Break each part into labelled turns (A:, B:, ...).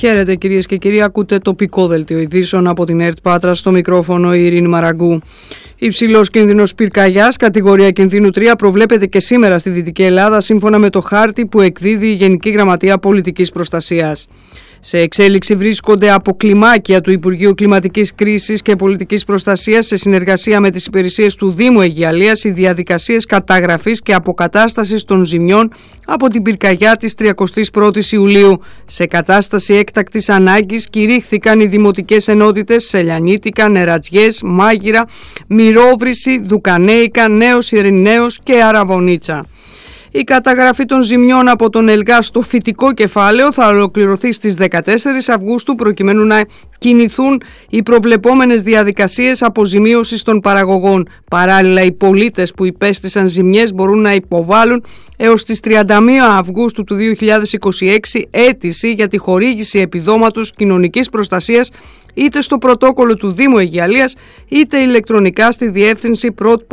A: Χαίρετε κυρίες και κύριοι, ακούτε τοπικό δελτίο ειδήσεων από την ΕΡΤ Πάτρας, στο μικρόφωνο η Ειρήνη Μαραγκού. Υψηλός κίνδυνος πυρκαγιάς, κατηγορία κινδύνου 3, προβλέπεται και σήμερα στη Δυτική Ελλάδα, σύμφωνα με το χάρτη που εκδίδει η Γενική Γραμματεία Πολιτικής Προστασίας. Σε εξέλιξη βρίσκονται από κλιμάκια του Υπουργείου Κλιματικής Κρίσης και Πολιτικής Προστασίας, σε συνεργασία με τις υπηρεσίες του Δήμου Αιγιαλίας, οι διαδικασίες καταγραφής και αποκατάστασης των ζημιών από την πυρκαγιά της 31ης Ιουλίου. Σε κατάσταση έκτακτης ανάγκης κηρύχθηκαν οι δημοτικές ενότητες Σελιανίτικα, Νερατζιές, Μάγειρα, Μυρόβρηση, Δουκανέικα, Νέος Ειρηναίος και Αραβωνίτσα. Η καταγραφή των ζημιών από τον ΕΛΓΑ στο φυτικό κεφάλαιο θα ολοκληρωθεί στις 14 Αυγούστου, προκειμένου να κινηθούν οι προβλεπόμενες διαδικασίες αποζημίωσης των παραγωγών. Παράλληλα, οι πολίτες που υπέστησαν ζημιές μπορούν να υποβάλουν έως τις 31 Αυγούστου του 2026 αίτηση για τη χορήγηση επιδόματος κοινωνικής προστασίας, είτε στο πρωτόκολλο του Δήμου Αιγιαλίας, είτε ηλεκτρονικά στη διεύθυνση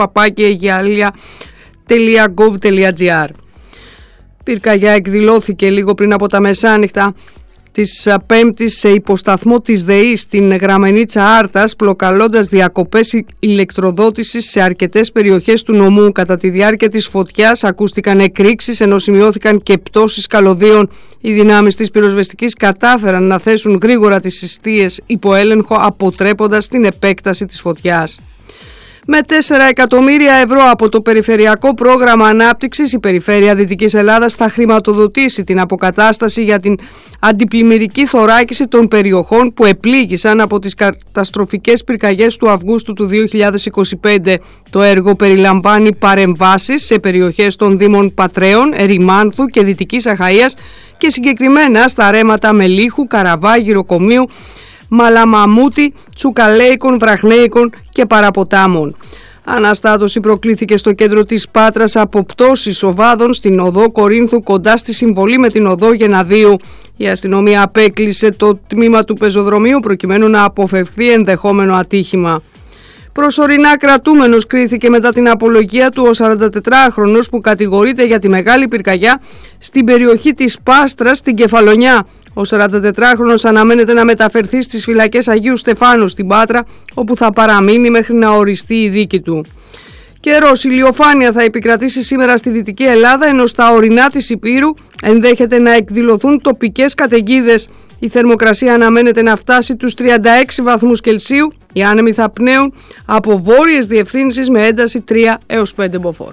A: prot@aegialia.gov.gr. Πυρκαγιά εκδηλώθηκε λίγο πριν από τα μεσάνυχτα της Πέμπτης σε υποσταθμό της ΔΕΗ στην Γραμμενίτσα Άρτας, προκαλώντας διακοπές ηλεκτροδότησης σε αρκετές περιοχές του νομού. Κατά τη διάρκεια της φωτιάς ακούστηκαν εκρήξεις, ενώ σημειώθηκαν και πτώσεις καλωδίων. Οι δυνάμεις της πυροσβεστικής κατάφεραν να θέσουν γρήγορα τις εστίες υπό έλεγχο, αποτρέποντας την επέκταση της φωτιάς. Με 4 εκατομμύρια ευρώ από το Περιφερειακό Πρόγραμμα Ανάπτυξης, η Περιφέρεια Δυτικής Ελλάδας θα χρηματοδοτήσει την αποκατάσταση για την αντιπλημμυρική θωράκιση των περιοχών που επλήγησαν από τις καταστροφικές πυρκαγιές του Αυγούστου του 2025. Το έργο περιλαμβάνει παρεμβάσεις σε περιοχές των Δήμων Πατρέων, Ερημάνθου και Δυτικής Αχαΐας και συγκεκριμένα στα ρέματα Μελίχου, Καραβάγυρο, Κομείου, Μαλαμαμούτη, Τσουκαλέικων, Βραχνέικων και Παραποτάμων. Αναστάτωση προκλήθηκε στο κέντρο της Πάτρας από πτώσεις οβάδων στην οδό Κορίνθου, κοντά στη συμβολή με την οδό Γεναδίου. Η αστυνομία απέκλεισε το τμήμα του πεζοδρομίου προκειμένου να αποφευχθεί ενδεχόμενο ατύχημα. Προσωρινά κρατούμενος κρίθηκε μετά την απολογία του ο 44χρονος που κατηγορείται για τη μεγάλη πυρκαγιά στην περιοχή της Πάστρας στην Κεφαλονιά. Ο 44χρονος αναμένεται να μεταφερθεί στις φυλακές Αγίου Στεφάνου στην Πάτρα, όπου θα παραμείνει μέχρι να οριστεί η δίκη του. Καιρός, ηλιοφάνεια θα επικρατήσει σήμερα στη Δυτική Ελλάδα, ενώ στα ορεινά της Ηπείρου ενδέχεται να εκδηλωθούν τοπικές καταιγίδες. Η θερμοκρασία αναμένεται να φτάσει τους 36 βαθμούς Κελσίου. Οι άνεμοι θα πνέουν από βόρειες διευθύνσεις με ένταση 3 έως 5 μποφόρ.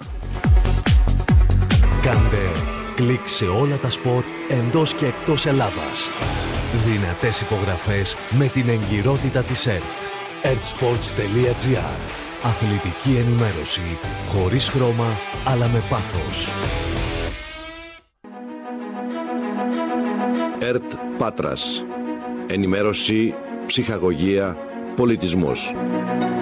B: Κάντε κλικ σε όλα τα σπορ εντός και εκτός Ελλάδας. Δυνατές υπογραφές με την εγκυρότητα της ΕΡΤ. ertsports.gr. Αθλητική ενημέρωση χωρίς χρώμα αλλά με πάθος.
C: ΕΡΤ Πάτρας. Ενημέρωση, ψυχαγωγία, πολιτισμός.